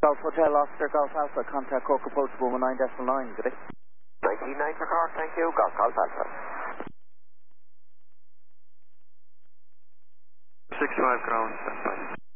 Golf Hotel, Oscar, Golf Alpha, contact Cork approach 119.9, good day. 19.9 for Cork, thank you, Golf Alpha. 65 ground, standby.